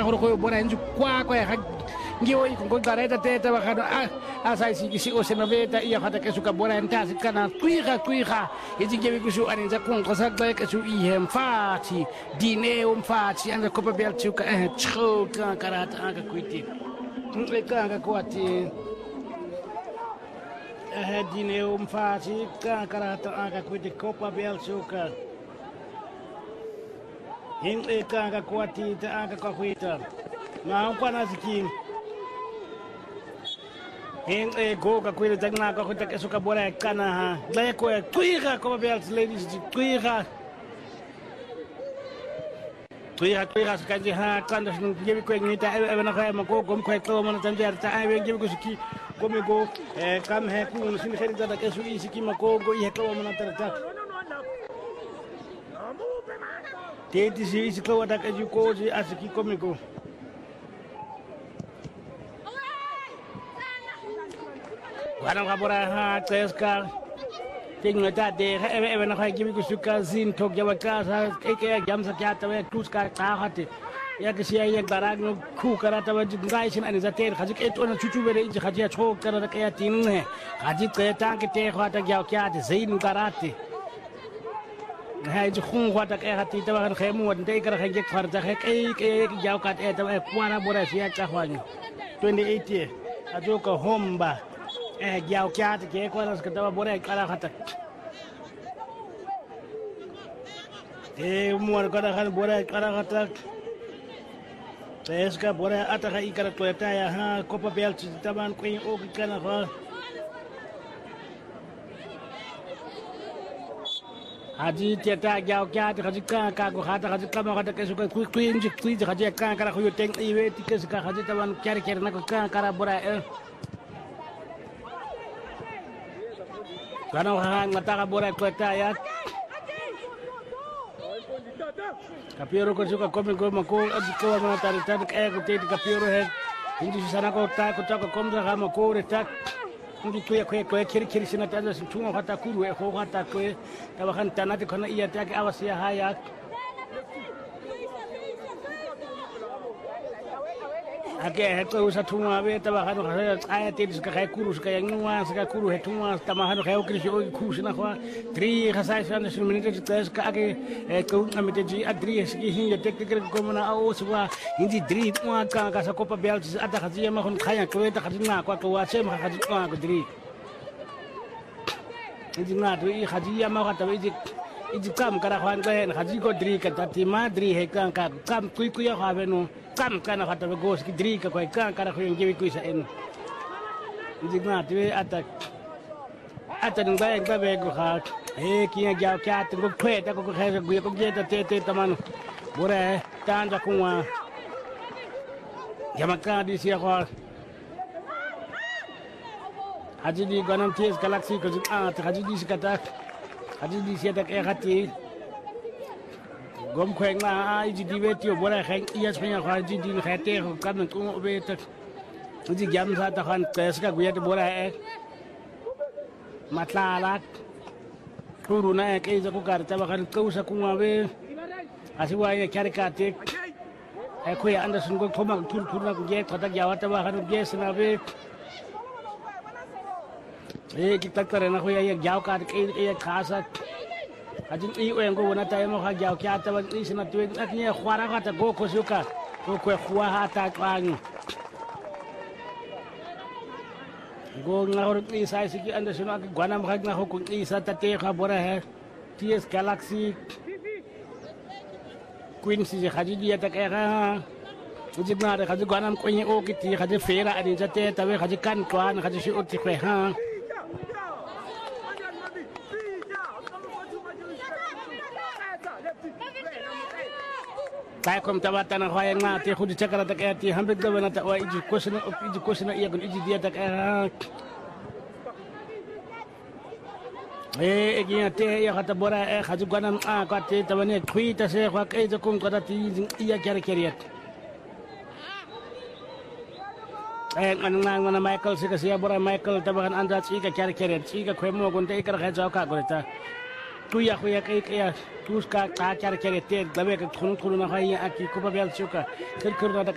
ngoro ko bora nju kwa ngiwo iko gareta teta bakano asa isi o senoveta ia hata kesuka bora ntasi kana kuiga izingebi kusu aninza kunqosa kesu ihem fati dine umfati anga kopa belchuka choka karata anga kuiti anga kwati dine umfati karata anga kuiti kopa belchuka Hingle kanga kwati ta anga kwakwita na kwana zikin Hingle go ka kwita tagna ka kwita kesuka bora kana ha leko ya kuiga ko bel ladies kuiga skanje ha kanda sunu jebi ko ngita e na khay mako gom ko to mon tan jar ta ay jebi ko siki gomi go kam he ku no sin khari da kesu isiki mako go i to mon tan ta Teti si isi kau ada keju ko si asiki komiko. Wana kabora ha teska. Tinggal tadi, ebe nak kimi kusuka zin tok jawa kasa, eke jam sakyata we tuska kahati. Ya kesiya ya barang no ku karata we ngai sin ani zater khajik eto na chuchu bere iji khajia chok karata kaya tinne. Khajik kaya tang te khata jaw kyate zin karate. Hai je khung khwata ke hati ta ban khemu wan dei kar khang khar ta ke jaw kat eta e kwara bora sia cha khwani 28 ajo ka homba jaw kyat ke kwara ska ta bora kala khata muar kara khan bora kala khata teska bora ata ka ikara toeta ya ha kopa bel ta ban kuin o kana kha Haji tiada jauh kia haji kan kagu hata haji kama hata kesuka kuin haji kan kara kuyu teng iwe tiga suka haji tawan kiri nak kan kara bora Karena hang mata bora kota ya Kapiru ko suka komi ko mako adiko mana tari ko tedi kapiru he hindi sana ko ta ko komza kama ko retak Ndi kuya kiri sina taza tunga hata kuru ho hata ko tabakan tanati kana iya take awasiya haya Ake heto usa tunga be tabakan aya tedi ska kay kuru ska yangwa ska kuru he tunga tamahan kay okri o ku sina kwa tri khasai sana sun minute tes ka ake ko amite ji adri ski hin tek ko mana o suwa hindi dri twa ka sa kopa bel ada khaji ma khon khaya ko ta khaji na kwa to wa che ma khaji ko dri hindi na to I khaji ma ka ta iji kam kara khwan ko hen khaji ko dri ka ta ti ma dri he kam kuy ya ha beno kam kana khata go ski dri ka ko kan kara khwen jewi kuy sa en iji na to ata nung ba be go ha kiya jaw kya to go khwe ta ko khe go ko je ta te tamanu bore tan ja kuwa Yamaka di sia ko Haji di ganam ties galaxy ko haji di sikata haji di sia tak hati gom khweng na ai di betio bora kheng iya spenya ko haji di khate ko kan ko be ta haji jam sa ta khan tes ka guya bora matlalat turuna ke za ko karta bakan ko sa kuma be asiwa ya karikate ko ya anda sun go thoma turna ko je thata jawa ta bakan je sna be kita karena ko ya jaw ka ke khasa ajin I wengo wona ta mo ha jaw kya ta ban sna tuwe aknya khwara ka ta go ko suka ko khwa ha ta kwang go ngahor ni sai siki anda suna ki gwanam khag na ko ni sa ta te kha bora hai TS Galaxy Queen si khaji dia ta ka ha ujibna khaji gwanam ko ni o ki ti khaji fera ani jate ta we khaji kan kwan khaji si uti kwe ha Kaya kom tabata na khayang na ti khudi chakara ta kaya ti hambig da na ta wa iji kosina iya gun iji dia ta kaya Egi te iya kata bora khaju ganam ka te tabane khui ta se khwa kai ja kum kata ti iya kare keriat Anang Michael si kasi bora Michael tabakan anda si ka kare keriat si ka khwemo gun te ikar khaja ka goreta Tuya kaya terus ka kare keriat te gabe ka khunu na khaya aki ko ba bel chuka kir na